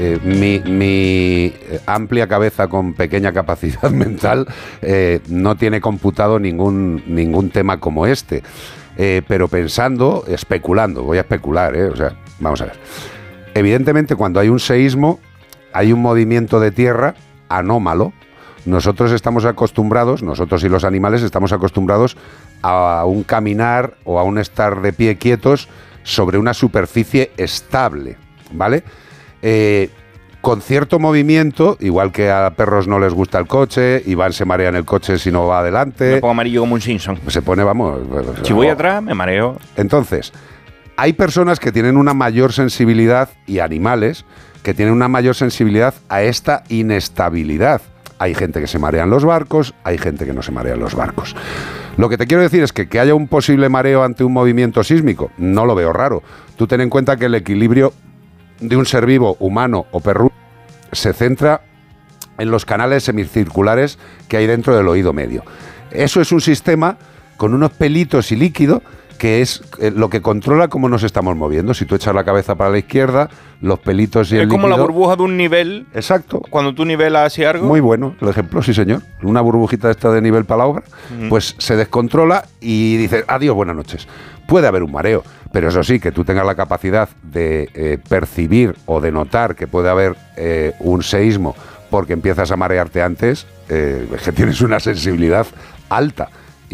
Mi amplia cabeza con pequeña capacidad mental no tiene computado ningún tema como este. Pero pensando, especulando, voy a especular, o sea, vamos a ver. Evidentemente, cuando hay un seísmo, hay un movimiento de tierra anómalo. Nosotros estamos acostumbrados, nosotros y los animales estamos acostumbrados a un caminar o a un estar de pie quietos sobre una superficie estable, ¿vale? Con cierto movimiento, igual que a perros no les gusta el coche, Iván se marea en el coche si no va adelante. Me pongo amarillo como un Simpson. Se pone, vamos... Si voy atrás, me mareo. Entonces, hay personas que tienen una mayor sensibilidad, y animales que tienen una mayor sensibilidad a esta inestabilidad. Hay gente que se marea en los barcos, hay gente que no se marea en los barcos. Lo que te quiero decir es que haya un posible mareo ante un movimiento sísmico, no lo veo raro. Tú ten en cuenta que el equilibrio de un ser vivo, humano o perruno, se centra en los canales semicirculares que hay dentro del oído medio. Eso es un sistema con unos pelitos y líquido que es lo que controla cómo nos estamos moviendo. Si tú echas la cabeza para la izquierda, los pelitos y el líquido... Es como la burbuja de un nivel. Exacto. Cuando tú nivelas así algo. Muy bueno el ejemplo, sí señor. Una burbujita esta de nivel para la obra, pues se descontrola y dices, adiós, buenas noches. Puede haber un mareo, pero eso sí, que tú tengas la capacidad de percibir o de notar que puede haber un seísmo porque empiezas a marearte antes, es que tienes una sensibilidad alta.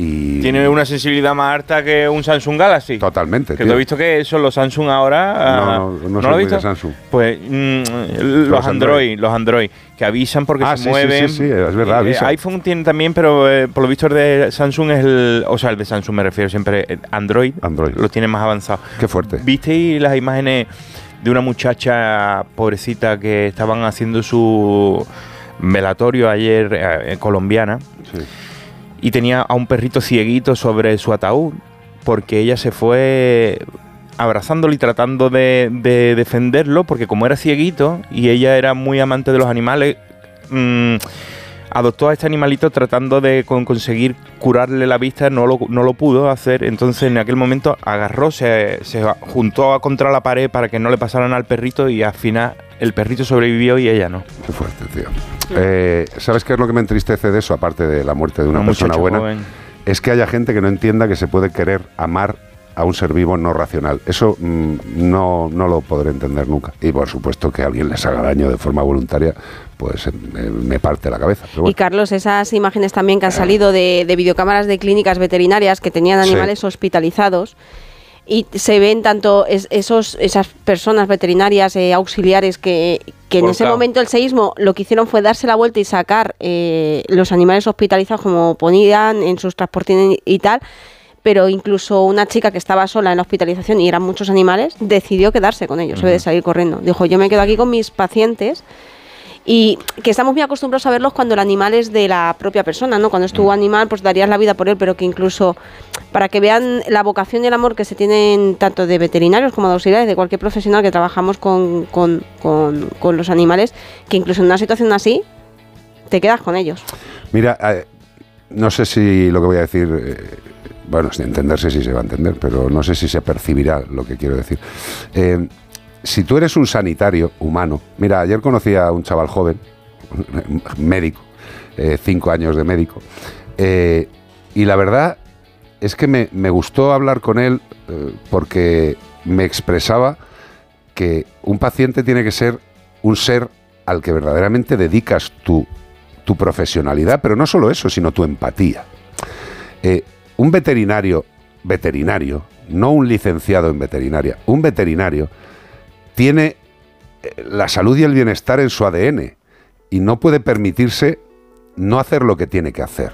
Y tiene una sensibilidad más alta que un Samsung Galaxy. Totalmente. Que tú has visto que son los Samsung ahora. No soy muy de Samsung. Pues los Android que avisan porque se mueven. Sí, es verdad, avisa. iPhone tiene también, pero por lo visto el de Samsung es el de Samsung me refiero siempre. Android lo tiene más avanzado. Qué fuerte. ¿Visteis las imágenes de una muchacha pobrecita que estaban haciendo su velatorio ayer, colombiana? Sí. Y tenía a un perrito cieguito sobre su ataúd, porque ella se fue abrazándolo y tratando de defenderlo, porque como era cieguito y ella era muy amante de los animales, adoptó a este animalito tratando de conseguir curarle la vista, no lo pudo hacer. Entonces en aquel momento agarró, se juntó contra la pared para que no le pasaran al perrito, y al final el perrito sobrevivió y ella no. Qué fuerte, tío. ¿Sabes qué es lo que me entristece de eso, aparte de la muerte de una persona buena? Joven. Es que haya gente que no entienda que se puede querer amar a un ser vivo no racional. Eso no lo podré entender nunca. Y por supuesto que a alguien les haga daño de forma voluntaria, pues me parte la cabeza. Pero bueno. Y Carlos, esas imágenes también que han salido de videocámaras de clínicas veterinarias que tenían animales hospitalizados, y se ven tanto esas personas veterinarias auxiliares que en ese momento el seísmo lo que hicieron fue darse la vuelta y sacar los animales hospitalizados como ponían en sus transportines y tal, pero incluso una chica que estaba sola en la hospitalización y eran muchos animales, decidió quedarse con ellos, en vez de salir corriendo. Dijo, yo me quedo aquí con mis pacientes. Y que estamos muy acostumbrados a verlos cuando el animal es de la propia persona, ¿no? Cuando es tu animal, pues darías la vida por él, pero que incluso para que vean la vocación y el amor que se tienen tanto de veterinarios como de auxiliares, de cualquier profesional que trabajamos con los animales, que incluso en una situación así, te quedas con ellos. Mira, no sé si lo que voy a decir, bueno, sin entenderse sí se va a entender, pero no sé si se percibirá lo que quiero decir. Si tú eres un sanitario humano... Mira, ayer conocí a un chaval joven, médico, 5 años de médico, y la verdad es que me gustó hablar con él porque me expresaba que un paciente tiene que ser un ser al que verdaderamente dedicas tu profesionalidad, pero no solo eso, sino tu empatía. Un veterinario, no un licenciado en veterinaria, un veterinario tiene la salud y el bienestar en su ADN y no puede permitirse no hacer lo que tiene que hacer.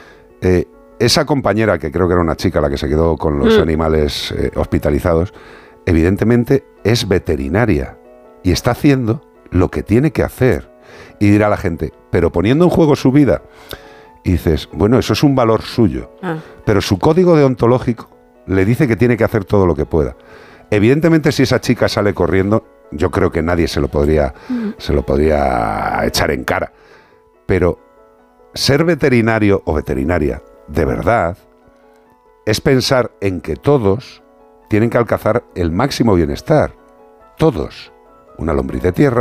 Esa compañera, que creo que era una chica la que se quedó con los animales hospitalizados, evidentemente es veterinaria y está haciendo lo que tiene que hacer. Y dirá la gente, pero poniendo en juego su vida. Y dices, bueno, eso es un valor suyo, pero su código deontológico le dice que tiene que hacer todo lo que pueda. Evidentemente, si esa chica sale corriendo, yo creo que nadie se lo podría echar en cara. Pero ser veterinario o veterinaria, de verdad, es pensar en que todos tienen que alcanzar el máximo bienestar. Todos. Una lombriz de tierra,